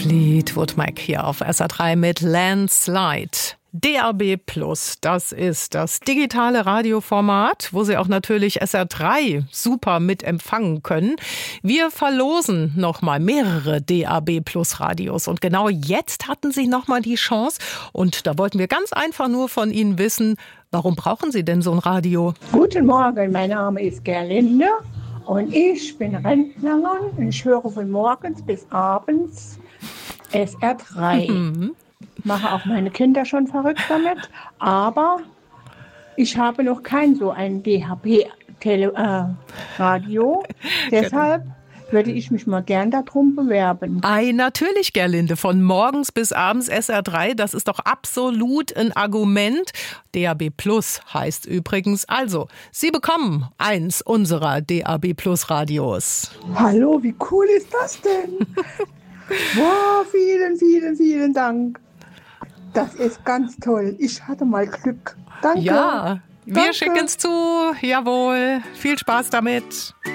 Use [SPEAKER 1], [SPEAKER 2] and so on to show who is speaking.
[SPEAKER 1] Fleetwood Mac hier auf SR3 mit Landslide. DAB+, das ist das digitale Radioformat, wo Sie auch natürlich SR3 super mit empfangen können. Wir verlosen nochmal mehrere DAB+ Radios und genau jetzt hatten Sie nochmal die Chance und da wollten wir ganz einfach nur von Ihnen wissen, warum brauchen Sie denn so ein Radio?
[SPEAKER 2] Guten Morgen, mein Name ist Gerlinde und ich bin Rentnerin und ich höre von morgens bis abends SR3. Mache auch meine Kinder schon verrückt damit, aber ich habe noch kein so ein DHB-Radio. Deshalb würde ich mich mal gern darum bewerben.
[SPEAKER 1] Natürlich, Gerlinde, von morgens bis abends SR3, das ist doch absolut ein Argument. DAB+ heißt übrigens, also, Sie bekommen eins unserer DAB+ Radios.
[SPEAKER 2] Hallo, wie cool ist das denn? Wow, vielen, vielen, vielen Dank. Das ist ganz toll. Ich hatte mal Glück. Danke.
[SPEAKER 1] Ja, wir
[SPEAKER 2] Danke.
[SPEAKER 1] schicken es zu. Jawohl. Viel Spaß damit.